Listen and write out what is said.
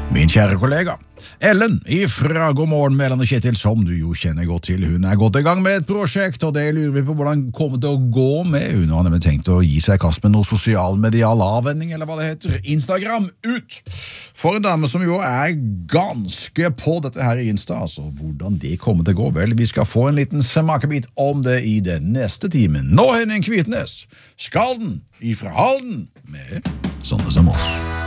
Min kjære kollega, Ellen ifra God morgen med Ellen og Kjetil, som du jo kjenner godt til. Hun gått i gang med et prosjekt, og det lurer vi på hvordan det kommer til å gå med. Hun har nemlig tenkt å gi seg i kast med noe sosialmedial avvenning, eller hva det heter, Instagram ut. For en dame som jo ganske på dette her i Insta, altså hvordan det kommer til å gå. Vel, vi skal få en liten smakebit om det i den neste timen. Nå Henning Kvitnes, Skalden ifra Halden, med Sånne som oss.